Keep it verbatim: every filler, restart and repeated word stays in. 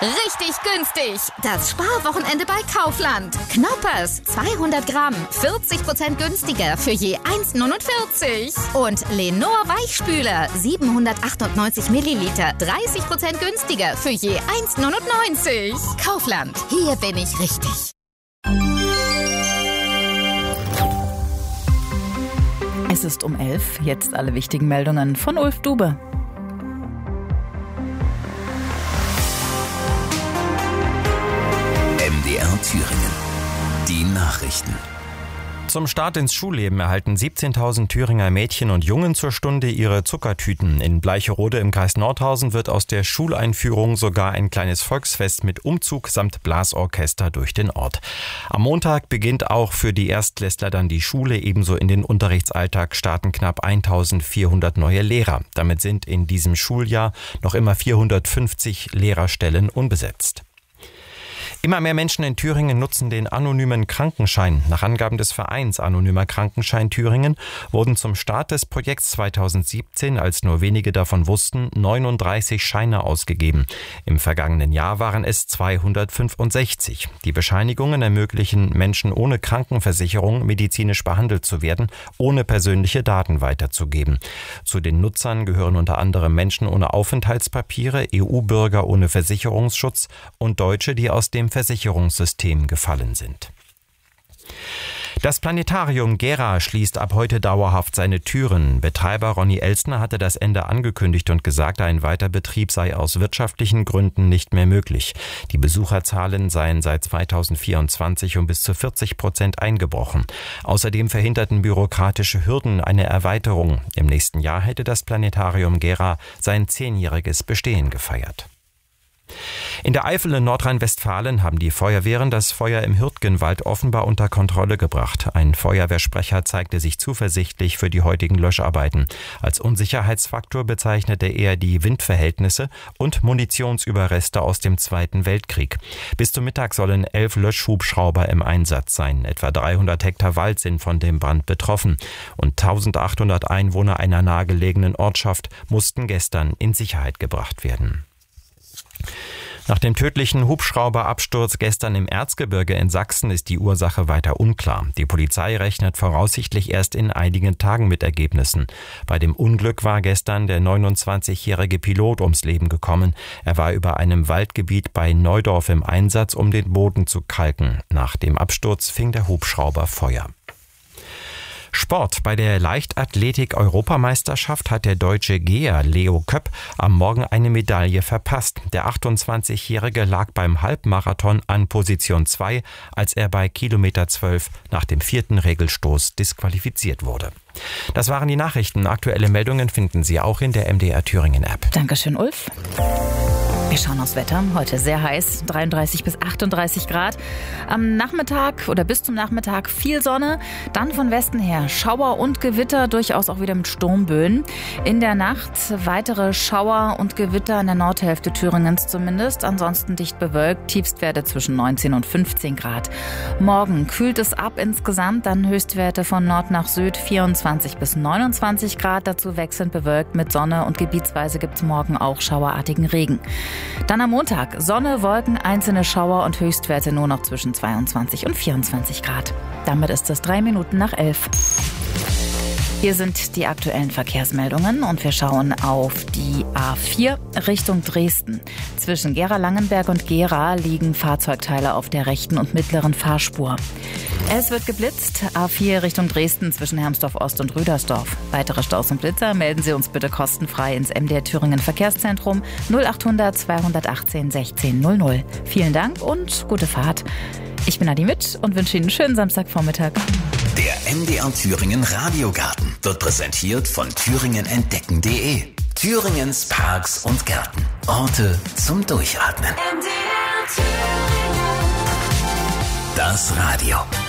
Richtig günstig. Das Sparwochenende bei Kaufland. Knoppers zweihundert Gramm, vierzig Prozent günstiger für je eins Komma neunundvierzig. Und Lenor Weichspüler, siebenhundertachtundneunzig Milliliter, dreißig Prozent günstiger für je eins Komma neunundneunzig. Kaufland, hier bin ich richtig. Es ist um elf, jetzt alle wichtigen Meldungen von Ulf Dube. M D R Thüringen. Die Nachrichten. Zum Start ins Schulleben erhalten siebzehntausend Thüringer Mädchen und Jungen zur Stunde ihre Zuckertüten. In Bleicherode im Kreis Nordhausen wird aus der Schuleinführung sogar ein kleines Volksfest mit Umzug samt Blasorchester durch den Ort. Am Montag beginnt auch für die Erstklässler dann die Schule. Ebenso in den Unterrichtsalltag starten knapp eintausendvierhundert neue Lehrer. Damit sind in diesem Schuljahr noch immer vierhundertfünfzig Lehrerstellen unbesetzt. Immer mehr Menschen in Thüringen nutzen den anonymen Krankenschein. Nach Angaben des Vereins Anonymer Krankenschein Thüringen wurden zum Start des Projekts zweitausendsiebzehn, als nur wenige davon wussten, neununddreißig Scheine ausgegeben. Im vergangenen Jahr waren es zweihundertfünfundsechzig. Die Bescheinigungen ermöglichen Menschen ohne Krankenversicherung, medizinisch behandelt zu werden, ohne persönliche Daten weiterzugeben. Zu den Nutzern gehören unter anderem Menschen ohne Aufenthaltspapiere, E U-Bürger ohne Versicherungsschutz und Deutsche, die aus dem Versicherungssystem gefallen sind. Das Planetarium Gera schließt ab heute dauerhaft seine Türen. Betreiber Ronny Elsner hatte das Ende angekündigt und gesagt, ein Weiterbetrieb sei aus wirtschaftlichen Gründen nicht mehr möglich. Die Besucherzahlen seien seit zweitausendvierundzwanzig um bis zu vierzig Prozent eingebrochen. Außerdem verhinderten bürokratische Hürden eine Erweiterung. Im nächsten Jahr hätte das Planetarium Gera sein zehnjähriges Bestehen gefeiert. In der Eifel in Nordrhein-Westfalen haben die Feuerwehren das Feuer im Hürtgenwald offenbar unter Kontrolle gebracht. Ein Feuerwehrsprecher zeigte sich zuversichtlich für die heutigen Löscharbeiten. Als Unsicherheitsfaktor bezeichnete er die Windverhältnisse und Munitionsüberreste aus dem Zweiten Weltkrieg. Bis zum Mittag sollen elf Löschhubschrauber im Einsatz sein. Etwa dreihundert Hektar Wald sind von dem Brand betroffen. Und eintausendachthundert Einwohner einer nahegelegenen Ortschaft mussten gestern in Sicherheit gebracht werden. Nach dem tödlichen Hubschrauberabsturz gestern im Erzgebirge in Sachsen ist die Ursache weiter unklar. Die Polizei rechnet voraussichtlich erst in einigen Tagen mit Ergebnissen. Bei dem Unglück war gestern der neunundzwanzigjährige Pilot ums Leben gekommen. Er war über einem Waldgebiet bei Neudorf im Einsatz, um den Boden zu kalken. Nach dem Absturz fing der Hubschrauber Feuer. Sport. Bei der Leichtathletik-Europameisterschaft hat der deutsche Geher Leo Köpp am Morgen eine Medaille verpasst. Der achtundzwanzigjährige lag beim Halbmarathon an Position zwei, als er bei Kilometer zwölf nach dem vierten Regelstoß disqualifiziert wurde. Das waren die Nachrichten. Aktuelle Meldungen finden Sie auch in der M D R Thüringen App. Dankeschön, Ulf. Wir schauen aufs Wetter. Heute sehr heiß, dreiunddreißig bis achtunddreißig Grad. Am Nachmittag oder bis zum Nachmittag viel Sonne. Dann von Westen her Schauer und Gewitter, durchaus auch wieder mit Sturmböen. In der Nacht weitere Schauer und Gewitter in der Nordhälfte Thüringens zumindest. Ansonsten dicht bewölkt, Tiefstwerte zwischen neunzehn und fünfzehn Grad. Morgen kühlt es ab insgesamt, dann Höchstwerte von Nord nach Süd vierundzwanzig bis neunundzwanzig Grad. Dazu wechselnd bewölkt mit Sonne und gebietsweise gibt es morgen auch schauerartigen Regen. Dann am Montag Sonne, Wolken, einzelne Schauer und Höchstwerte nur noch zwischen zweiundzwanzig und vierundzwanzig Grad. Damit ist es drei Minuten nach elf. Hier sind die aktuellen Verkehrsmeldungen und wir schauen auf die A vier Richtung Dresden. Zwischen Gera-Langenberg und Gera liegen Fahrzeugteile auf der rechten und mittleren Fahrspur. Es wird geblitzt. A vier Richtung Dresden zwischen Hermsdorf Ost und Rüdersdorf. Weitere Staus und Blitzer melden Sie uns bitte kostenfrei ins M D R Thüringen Verkehrszentrum null achthundert zweihundertachtzehn sechzehn null null. Vielen Dank und gute Fahrt. Ich bin Adi Mitt und wünsche Ihnen einen schönen Samstagvormittag. Der M D R Thüringen Radiogarten wird präsentiert von thüringen entdecken punkt de. Thüringens Parks und Gärten. Orte zum Durchatmen. M D R Thüringen. Das Radio.